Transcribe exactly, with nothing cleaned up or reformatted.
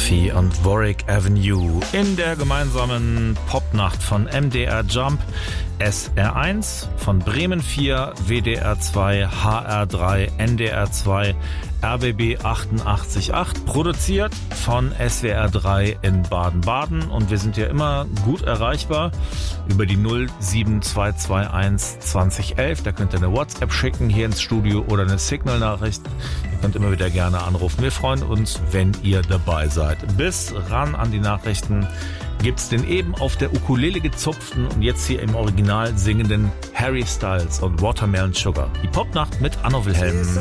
Duffy und Warwick Avenue in der gemeinsamen Popnacht von M D R Jump, S R eins, von Bremen vier, W D R zwei, H R drei, N D R zwei, R B B achtundachtzig Komma acht, produziert von S W R drei in Baden-Baden, und wir sind ja immer gut erreichbar über die null sieben zwei zwei eins zwanzig elf. Da könnt ihr eine WhatsApp schicken hier ins Studio oder eine Signal-Nachricht. Ihr könnt immer wieder gerne anrufen. Wir freuen uns, wenn ihr dabei seid. Bis ran an die Nachrichten gibt's den eben auf der Ukulele gezupften und jetzt hier im Original singenden Harry Styles und Watermelon Sugar. Die Popnacht mit Anno Wilhelm.